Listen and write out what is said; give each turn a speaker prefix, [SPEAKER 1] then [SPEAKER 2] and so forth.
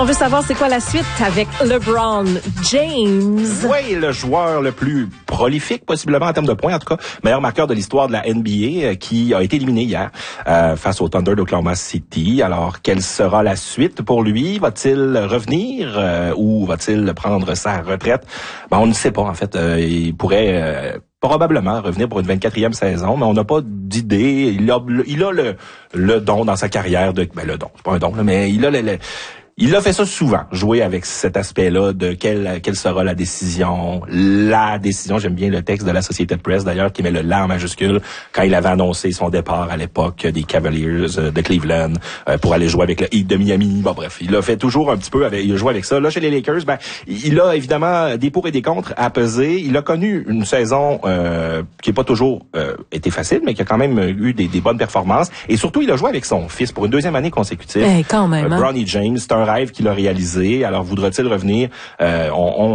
[SPEAKER 1] On veut savoir c'est quoi la suite avec LeBron James.
[SPEAKER 2] Oui, le joueur le plus prolifique possiblement en termes de points, en tout cas, meilleur marqueur de l'histoire de la NBA qui a été éliminé hier face au Thunder d'Oklahoma City. Alors, quelle sera la suite pour lui? Va-t-il revenir ou va-t-il prendre sa retraite? On ne sait pas, en fait. Il pourrait... probablement revenir pour une 24e saison, mais on n'a pas d'idée. Il a le don dans sa carrière de... le don, c'est pas un don, là, mais il a fait ça souvent, jouer avec cet aspect-là de quelle sera la décision. La décision, j'aime bien le texte de l'Associated Press d'ailleurs, qui met le « la » en majuscule, quand il avait annoncé son départ à l'époque des Cavaliers de Cleveland pour aller jouer avec le Heat de Miami. Bon bref, il a fait toujours un petit peu, il a joué avec ça. Là, chez les Lakers, il a évidemment des pour et des contre à peser. Il a connu une saison qui n'a pas toujours été facile, mais qui a quand même eu des bonnes performances. Et surtout, il a joué avec son fils pour une deuxième année consécutive.
[SPEAKER 1] Quand même,
[SPEAKER 2] Bronny James, c'est un rêve qu'il a réalisé. Alors, voudra-t-il revenir?